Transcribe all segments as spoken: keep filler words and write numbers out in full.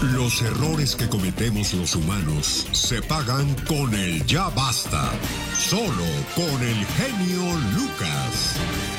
Los errores que cometemos los humanos se pagan con el ya basta. Solo con el genio Lucas.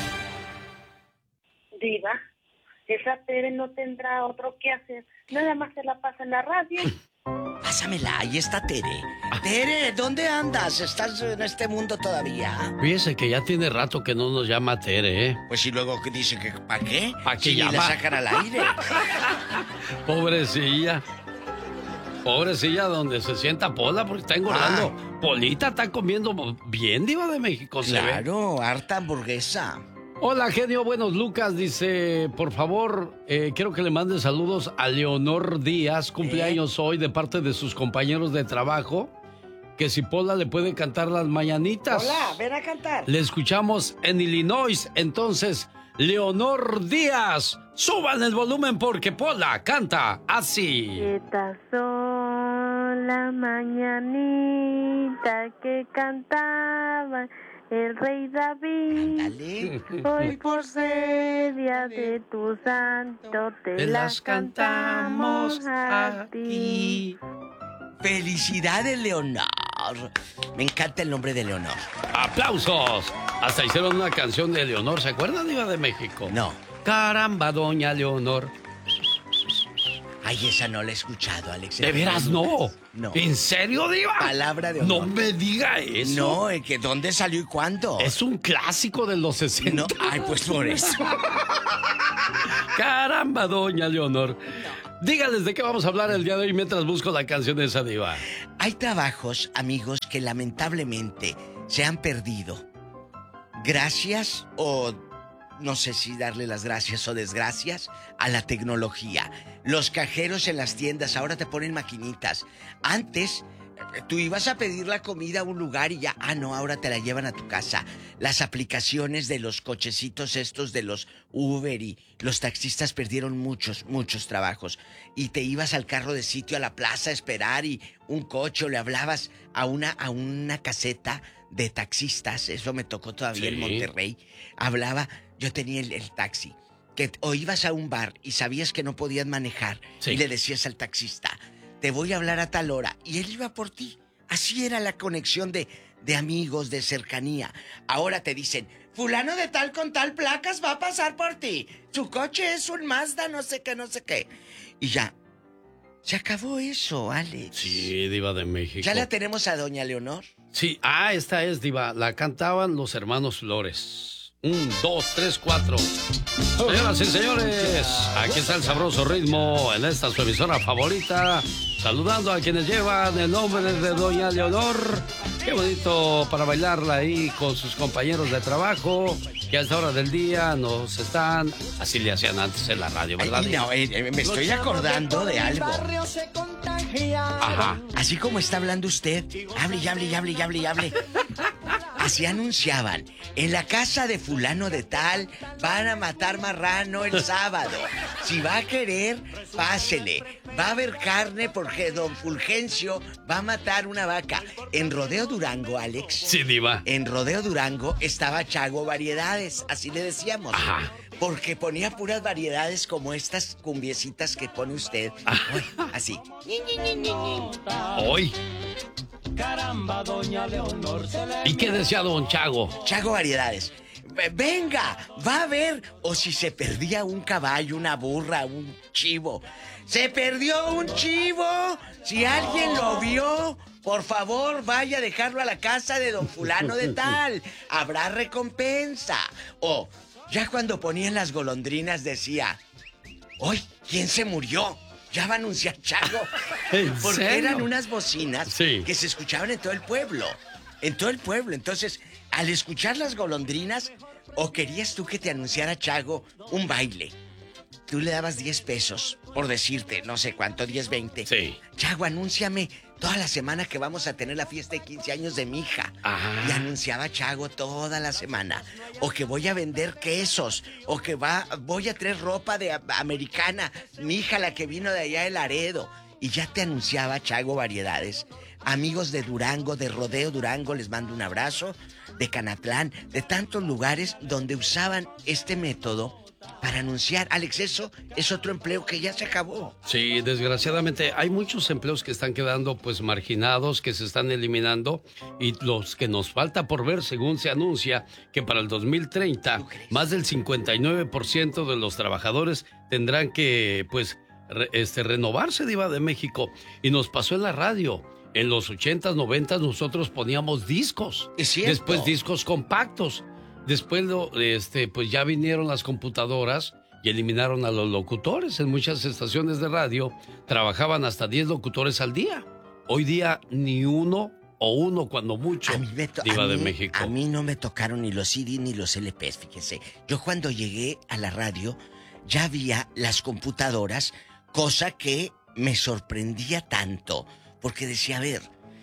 Diva, esa Tere no tendrá otro que hacer. Nada más se la pasa en la radio. Pásamela, ahí está Tere. Tere, ¿dónde andas? ¿Estás en este mundo todavía? Fíjese que ya tiene rato que no nos llama Tere, ¿eh? Pues y luego que dice que ¿para qué? ¿Para qué si llama? la sacan al aire. Pobrecilla. Pobrecilla donde se sienta Pola porque está engordando. Ah. Polita está comiendo bien, Diva de México, se ve. Claro, harta hamburguesa. Hola, genio, buenos Lucas, dice, por favor, eh, quiero que le mande saludos a Leonor Díaz, cumpleaños ¿Eh? hoy de parte de sus compañeros de trabajo, que si Pola le puede cantar las mañanitas. Hola, ven a cantar. Le escuchamos en Illinois, entonces, Leonor Díaz, suban el volumen porque Pola canta así. Estas son las mañanitas que cantaban el rey David. Dale. Hoy por ser día de tu santo te, te las cantamos a ti. Felicidades, Leonor. Me encanta el nombre de Leonor. ¡Aplausos! Hasta hicieron una canción de Leonor, ¿se acuerdan, Diva de México? No. Caramba, doña Leonor. Ay, esa no la he escuchado, Alex. ¿De veras no? No. ¿En serio, Diva? Palabra de honor. No me diga eso. No, ¿eh, que ¿dónde salió y cuándo? Es un clásico de los sesenta. No, ay, pues por eso. Caramba, doña Leonor. No. Dígales de qué vamos a hablar el día de hoy mientras busco la canción de esa diva. Hay trabajos, amigos, que lamentablemente se han perdido. Gracias o no sé si darle las gracias o desgracias a la tecnología. Los cajeros en las tiendas ahora te ponen maquinitas. Antes tú ibas a pedir la comida a un lugar y ya, ah, no, ahora te la llevan a tu casa. Las aplicaciones de los cochecitos estos de los Uber y los taxistas perdieron muchos, muchos trabajos. Y te ibas al carro de sitio a la plaza a esperar y un coche o le hablabas a una, a una caseta de taxistas. Eso me tocó todavía sí. en Monterrey. Hablaba, yo tenía el, el taxi. Que, o ibas a un bar y sabías que no podías manejar sí. y le decías al taxista, te voy a hablar a tal hora, y él iba por ti. Así era la conexión de, de amigos, de cercanía. Ahora te dicen, fulano de tal con tal placas va a pasar por ti. Su coche es un Mazda, no sé qué, no sé qué. Y ya, se acabó eso, Alex. Sí, Diva de México. ¿Ya la tenemos a doña Leonor? Sí, ah, esta es, Diva. La cantaban los hermanos Flores. Un, dos, tres, cuatro. Señoras y señores, aquí está el sabroso ritmo en esta su emisora favorita. Saludando a quienes llevan el nombre de doña Leonor. Qué bonito para bailarla ahí con sus compañeros de trabajo, que a esta hora del día nos están... Así le hacían antes en la radio, ¿verdad? Ay, no, eh, me estoy acordando de algo. Ajá. Así como está hablando usted, hable y hable y hable y hable y hable. Así anunciaban, en la casa de fulano de tal, van a matar marrano el sábado. Si va a querer, pásele. Va a haber carne porque don Fulgencio va a matar una vaca. En Rodeo Durango, Alex. Sí, Diva. En Rodeo Durango estaba Chago Variedades, así le decíamos. Ajá. Porque ponía puras variedades como estas cumbiecitas que pone usted. Uy, así. Hoy. Caramba, doña Leonor. ¿Y qué decía don Chago? Chago Variedades. Venga, va a ver. O si se perdía un caballo, una burra, un chivo. ¡Se perdió un chivo! Si alguien lo vio, por favor, vaya a dejarlo a la casa de don fulano de tal. Habrá recompensa. O, ya cuando ponían las golondrinas decía, ¡hoy! ¿Quién se murió? Ya va a anunciar Chago. Porque serio? Eran unas bocinas sí. que se escuchaban en todo el pueblo. En todo el pueblo. Entonces, al escuchar las golondrinas, o querías tú que te anunciara Chago un baile. Tú le dabas diez pesos, por decirte, no sé cuánto, diez, veinte. Sí. Chago, anúnciame toda la semana que vamos a tener la fiesta de quince años de mi hija. Ajá. Y anunciaba Chago toda la semana. O que voy a vender quesos. O que va, voy a traer ropa de americana. Mi hija, la que vino de allá de Laredo. Y ya te anunciaba Chago Variedades. Amigos de Durango, de Rodeo Durango, les mando un abrazo. De Canatlán, de tantos lugares donde usaban este método para anunciar. Alex, eso es otro empleo que ya se acabó. Sí, desgraciadamente hay muchos empleos que están quedando pues marginados, que se están eliminando, y los que nos falta por ver, según se anuncia que para el dos mil treinta más del cincuenta y nueve por ciento de los trabajadores tendrán que pues re, este, renovarse, Diva de México. Y nos pasó en la radio. En los ochentas, noventas nosotros poníamos discos. Es cierto. Después discos compactos. Después lo, este, pues ya vinieron las computadoras y eliminaron a los locutores. En muchas estaciones de radio trabajaban hasta diez locutores al día. Hoy día ni uno o uno cuando mucho, a mí me to- Diva a de mí, México. A mí no me tocaron ni los C D ni los L Ps, fíjese. Yo cuando llegué a la radio ya había las computadoras, cosa que me sorprendía tanto. Porque decía, a ver,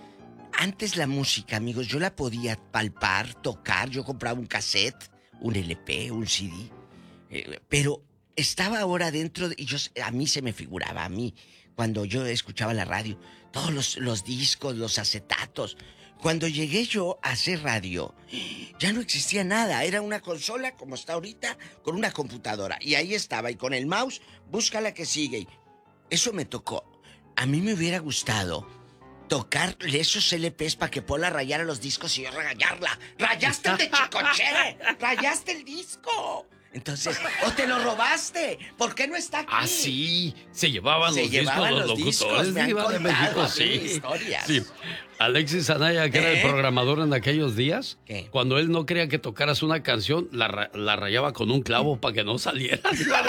antes la música, amigos, yo la podía palpar, tocar, yo compraba un cassette, un L P, un C D, eh, pero estaba ahora dentro de, y yo, a mí se me figuraba, a mí, cuando yo escuchaba la radio, todos los, los discos, los acetatos. Cuando llegué yo a hacer radio, ya no existía nada, era una consola como está ahorita, con una computadora, y ahí estaba, y con el mouse, busca la que sigue. Eso me tocó. A mí me hubiera gustado tocar esos L Ps para que Pola rayara los discos y yo rayarla. ¡Rayaste el de Chicoche! ¡Rayaste el disco! Entonces, ¡o te lo robaste! ¿Por qué no está aquí? Ah, sí, se llevaban se los llevaban discos los, los locutores discos, me Diva han de México, contado sí. historias. Sí. Alexis Anaya, que ¿Eh? era el programador en aquellos días, ¿qué? Cuando él no quería que tocaras una canción, la, ra- la rayaba con un clavo para que no saliera.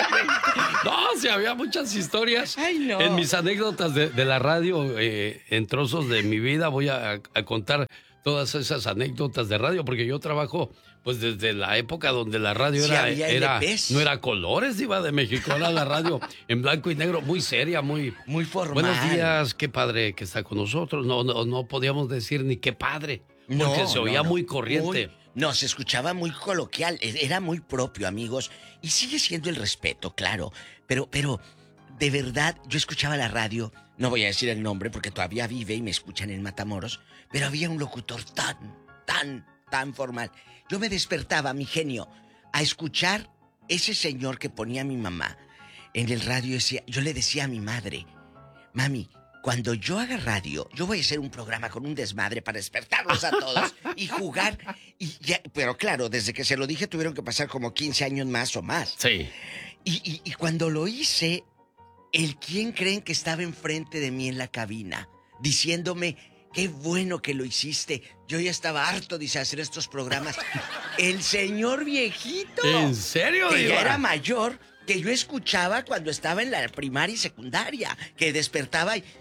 No, sí, había muchas historias. Ay, no. En mis anécdotas de, de la radio, eh, en trozos de mi vida, voy a, a contar todas esas anécdotas de radio, porque yo trabajo pues desde la época donde la radio Sí, era, había era L Ps. no era colores, Diva de México, era la radio en blanco y negro, muy seria, muy... Muy formal. Buenos días, qué padre que está con nosotros. No, no, no podíamos decir ni qué padre, porque No, se oía no, no. muy corriente. Muy- no, se escuchaba muy coloquial, e- era muy propio, amigos. Y sigue siendo el respeto, claro. Pero, pero, de verdad, yo escuchaba la radio, no voy a decir el nombre porque todavía vive y me escuchan en Matamoros, pero había un locutor tan, tan, tan formal. Yo me despertaba, mi genio, a escuchar ese señor que ponía a mi mamá en el radio. Decía, yo le decía a mi madre, mami, cuando yo haga radio, yo voy a hacer un programa con un desmadre para despertarlos a todos y jugar. Y ya, pero claro, desde que se lo dije tuvieron que pasar como quince años más o más. Sí. Y, y, y cuando lo hice, el quién creen que estaba enfrente de mí en la cabina, diciéndome, qué bueno que lo hiciste. Yo ya estaba harto de hacer estos programas. El señor viejito. ¿En serio, Que Diva? ya era mayor, que yo escuchaba cuando estaba en la primaria y secundaria, que despertaba y...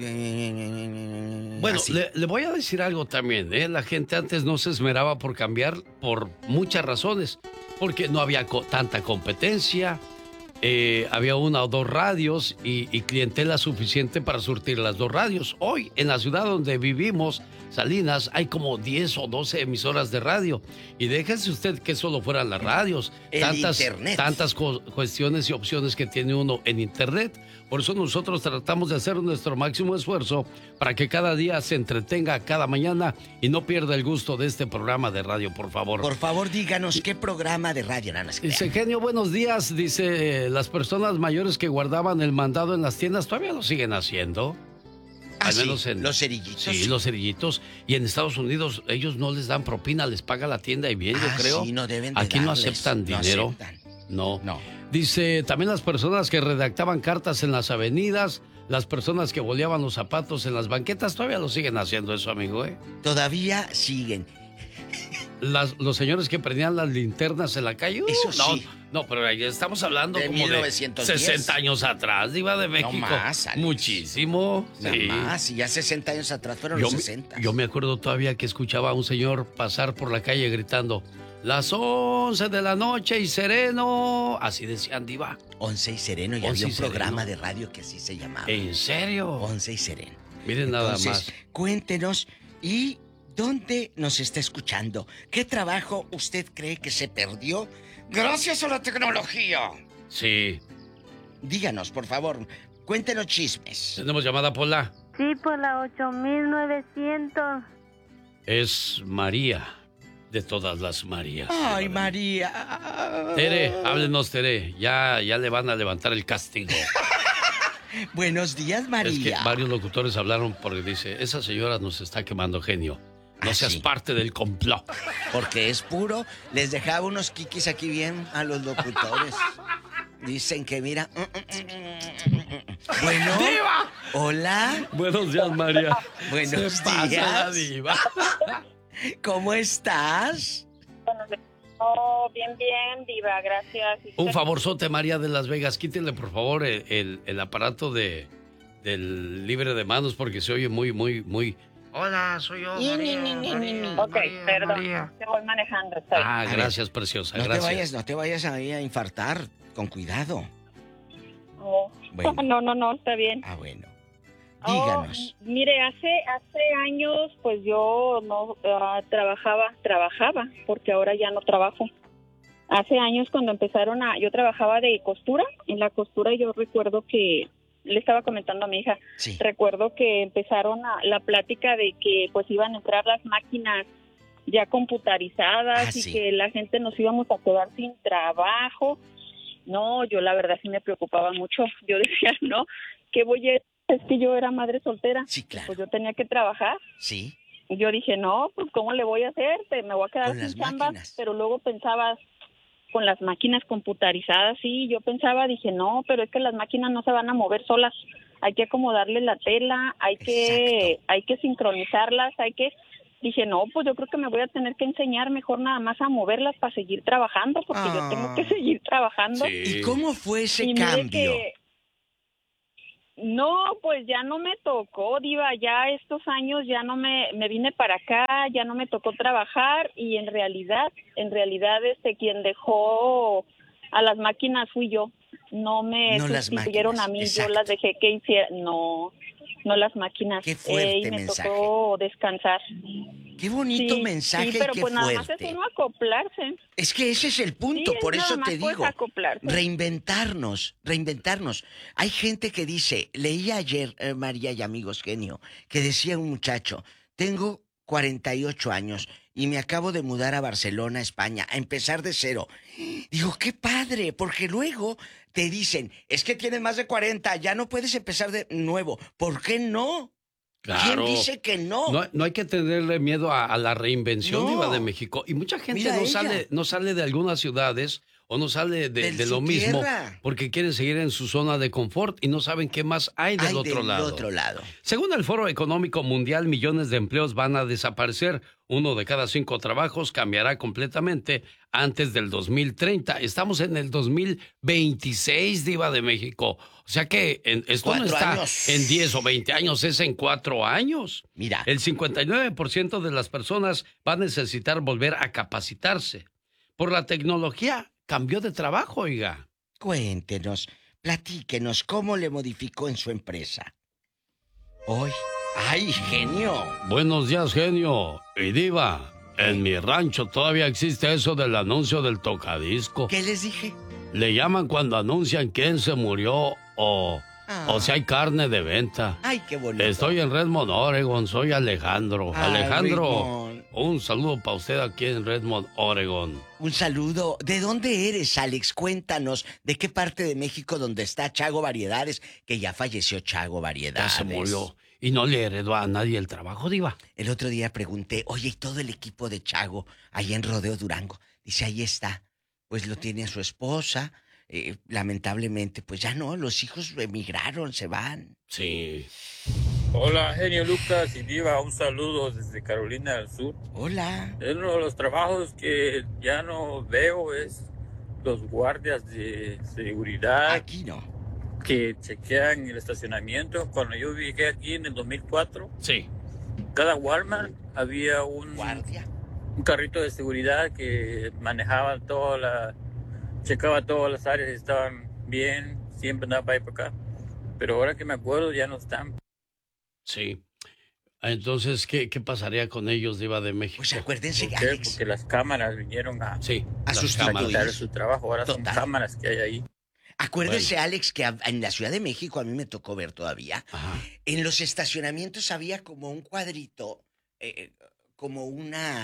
Bueno, Así. le, le voy a decir algo también, ¿eh? La gente antes no se esmeraba por cambiar por muchas razones. Porque no había co- tanta competencia, eh, había una o dos radios y, y clientela suficiente para surtir las dos radios. Hoy, en la ciudad donde vivimos, Salinas, hay como diez o doce emisoras de radio. Y déjese usted que solo fueran las radios. El tantas, internet. tantas co- cuestiones y opciones que tiene uno en internet. Por eso nosotros tratamos de hacer nuestro máximo esfuerzo para que cada día se entretenga cada mañana y no pierda el gusto de este programa de radio, por favor. Por favor, díganos qué programa de radio, no nos crean. Dice, genio, buenos días. Dice, eh, las personas mayores que guardaban el mandado en las tiendas todavía lo siguen haciendo. Ah, Al sí, menos en- los cerillitos. Sí, los cerillitos. Y en Estados Unidos ellos no les dan propina, les paga la tienda y bien, Ah, yo creo. sí, no deben de Aquí no darles, aceptan no dinero. aceptan. No. No. Dice, también las personas que redactaban cartas en las avenidas, las personas que boleaban los zapatos en las banquetas, todavía lo siguen haciendo eso, amigo, ¿eh? Todavía siguen. Las, los señores que prendían las linternas en la calle. uh, Eso no, sí. No, pero ahí estamos hablando De como mil novecientos diez. de sesenta años atrás, Diva de México. más, Alex. Muchísimo. Nada sí. más, y ya sesenta años atrás fueron Yo, los me- sesenta. yo me acuerdo todavía que escuchaba a un señor pasar por la calle gritando, las once de la noche y sereno. Así decían, Diva. Once y sereno, y Once había y un programa sereno. de radio que así se llamaba. ¿En serio? Once y sereno. Miren nada Entonces, más. cuéntenos, ¿y dónde nos está escuchando? ¿Qué trabajo usted cree que se perdió gracias a la tecnología? Sí. Díganos, por favor, cuéntenos chismes. Tenemos llamada, Pola. Sí, por la ocho mil novecientos. Es María. de todas las Marías. Ay, María. Tere, háblenos, Tere. Ya, ya le van a levantar el castigo. Buenos días, María. Es que varios locutores hablaron porque dice, esa señora nos está quemando, genio. No ¿Ah, seas sí? parte del complot. Porque es puro. Les dejaba unos kikis aquí bien a los locutores. Dicen que mira. Bueno. ¡Diva! Hola. Buenos días, María. Buenos Se pasa días. la diva. ¿Cómo estás? Oh, bien, bien, diva, gracias. Un favorzote, María de Las Vegas. Quítenle, por favor, el, el, el aparato de del libre de manos porque se oye muy, muy, muy... Hola, soy yo, María, Ni, ni, ni, ni, ni. María, Ok, María, perdón. María. Te voy manejando. Estoy. Ah, A gracias, ver, preciosa, No gracias. te vayas, no te vayas ahí a infartar. Con cuidado. Oh. Bueno. No, no, no, está bien. Ah, bueno. Oh, Díganos. mire, hace hace años, pues yo no ah, trabajaba, trabajaba, porque ahora ya no trabajo. Hace años cuando empezaron a, yo trabajaba de costura. En la costura yo recuerdo que le estaba comentando a mi hija. Sí. Recuerdo que empezaron a, la plática de que pues iban a entrar las máquinas ya computarizadas Ah, y sí. que la gente nos íbamos a quedar sin trabajo. No, yo la verdad sí me preocupaba mucho. Yo decía, no, ¿qué voy a...? Es que yo era madre soltera. Sí, claro. Pues yo tenía que trabajar. Sí. Y yo dije, no, pues ¿cómo le voy a hacer? Te- Me voy a quedar Con sin las chamba. máquinas. Pero luego pensabas, con las máquinas computarizadas, sí, yo pensaba, dije, no, pero es que las máquinas no se van a mover solas. Hay que acomodarle la tela, hay que, Exacto. hay que sincronizarlas, hay que... Dije, no, pues yo creo que me voy a tener que enseñar mejor nada más a moverlas para seguir trabajando, porque Ah. yo tengo que seguir trabajando. Sí. ¿Y cómo fue ese Y mire cambio? que- No, pues ya no me tocó, diva, ya estos años ya no me, me vine para acá, ya no me tocó trabajar y en realidad, en realidad este quien dejó a las máquinas fui yo. No me No las sustituyeron máquinas, a mí, exacto. yo las dejé que hicieran, no, no las máquinas. Qué fuerte y me mensaje. tocó descansar. Qué bonito Sí, mensaje sí, pero y qué pues nada más fuerte. es uno acoplarse. Es que ese es el punto, Sí, es por nada eso más, te pues, digo. acoplarse. Reinventarnos, reinventarnos. Hay gente que dice, leí ayer, eh, María y amigos, genio, que decía un muchacho, tengo cuarenta y ocho años y me acabo de mudar a Barcelona, España, a empezar de cero. Digo, qué padre, porque luego te dicen, es que tienes más de cuarenta, ya no puedes empezar de nuevo. ¿Por qué no? Claro. ¿Quién dice que no? No, no hay que tenerle miedo a, a la reinvención, No. Diva de México. Y mucha gente Mira no ella. sale, no sale de algunas ciudades o no sale de, De de su lo mismo tierra. porque quieren seguir en su zona de confort y no saben qué más hay del Ay, otro del lado. otro lado. Según el Foro Económico Mundial, millones de empleos van a desaparecer. Uno de cada cinco trabajos cambiará completamente antes del dos mil treinta. Estamos en el dos mil veintiséis, Diva de México. O sea que en- esto no Cuatro está años. en diez o veinte años, es en cuatro años. Mira. El cincuenta y nueve por ciento de las personas va a necesitar volver a capacitarse. Por la tecnología, cambió de trabajo, oiga. Cuéntenos, platíquenos cómo le modificó en su empresa. Hoy. ¡Ay, genio! Buenos días, genio. Y Diva, en mi rancho todavía existe eso del anuncio del tocadisco. ¿Qué les dije? Le llaman cuando anuncian quién se murió o, Ah. o si hay carne de venta. ¡Ay, qué bonito! Estoy en Redmond, Oregon. Soy Alejandro. Ay, Alejandro, Redmond. un saludo para usted aquí en Redmond, Oregon. Un saludo. ¿De dónde eres, Alex? Cuéntanos. ¿De qué parte de México donde está Chago Variedades? Que ya falleció Chago Ya Variedades. se murió. Y no le heredó a nadie el trabajo, Diva. El otro día pregunté, oye, ¿y todo el equipo de Chago ahí en Rodeo Durango? Dice, ahí está. Pues lo tiene a su esposa. Eh, lamentablemente, pues ya no, los hijos emigraron, se van. Sí. Hola, genio Lucas y Diva, un saludo desde Carolina del Sur. Hola. Uno de los trabajos que ya no veo es los guardias de seguridad Aquí no. que chequean el estacionamiento. Cuando yo llegué aquí en el dos mil cuatro, Sí. cada Walmart había un, Guardia. un carrito de seguridad que manejaba toda la, checaba todas las áreas, estaban bien, siempre andaba para ahí para acá. Pero ahora que me acuerdo ya no están. Sí. Entonces, ¿qué, qué pasaría con ellos, Diva de México? Pues acuérdense, ¿Por qué? Alex, Porque las cámaras vinieron a, Sí. A las sustituir. cámaras. quitar su trabajo. Ahora Total. son cámaras que hay ahí. acuérdese, Alex, que a- en la Ciudad de México, a mí me tocó ver todavía, Ajá. en los estacionamientos había como un cuadrito, eh, como una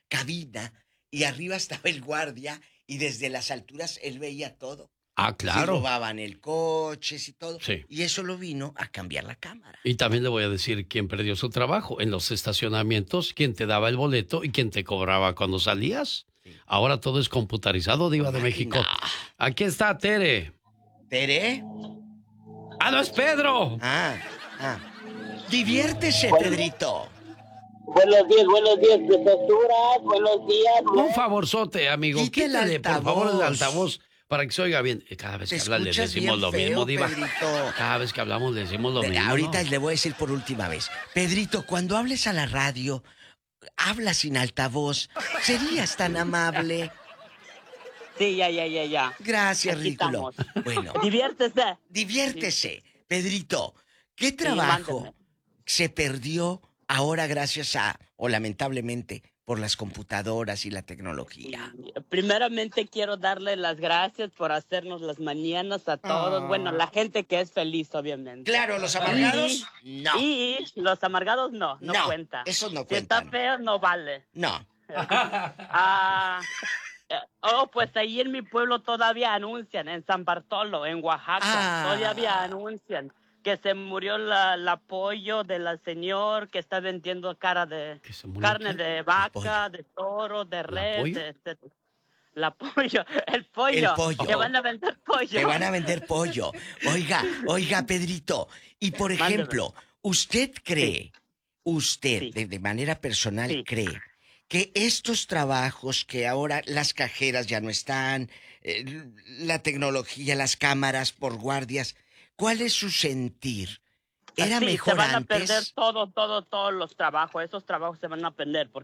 cabina y arriba estaba el guardia y desde las alturas él veía todo. Ah, claro. Si robaban el coche y todo. Sí. Y eso lo vino a cambiar la cámara. Y también le voy a decir quién perdió su trabajo. En los estacionamientos, quién te daba el boleto y quién te cobraba cuando salías. Sí. Ahora todo es computarizado, Diva de México. Aquí está Tere. ¿Tere? ¡Ah, no es Pedro! Ah, ah. Diviértese, Pedrito. Buenos días, buenos días, profesoras, buenos días. Un favorzote, amigo. Quítale, Quítale, por favor, el altavoz. Para que se oiga bien. Cada vez que habla le decimos lo feo, mismo, Diva. Pedrito. Cada vez que hablamos le decimos lo mismo. Ahorita le voy a decir por última vez. Pedrito, cuando hables a la radio, habla sin altavoz. ¿Serías tan amable? Sí, ya, ya, ya, ya. Gracias, Aquí ridículo. estamos. Bueno. Diviértese. Diviértese. Pedrito, ¿qué trabajo mándeme. se perdió ahora gracias a, o lamentablemente, por las computadoras y la tecnología? Primeramente quiero darle las gracias por hacernos las mañanas a todos. Ah. Bueno, la gente que es feliz, obviamente. Claro, los amargados, y, no. Y los amargados no, no, No, cuenta. esos no Si cuentan. está feo, no vale. No. Ah, eh, oh, pues ahí en mi pueblo todavía anuncian, en San Bartolo, en Oaxaca, Ah. todavía anuncian que se murió la, la pollo de la señor que está vendiendo cara de ¿Que se murió carne quién? de vaca, de toro, de res, pollo? de, de- la pollo, el pollo, El pollo. que van a vender pollo. Te van a vender pollo. Oiga, oiga, Pedrito. Y por Mándeme. ejemplo, ¿usted cree, usted Sí. de, de manera personal Sí. cree que estos trabajos que ahora las cajeras ya no están, eh, la tecnología, las cámaras por guardias, ¿cuál es su sentir? ¿Era Sí, mejor se van a antes? perder todo, todo, todos los trabajos. Esos trabajos se van a perder porque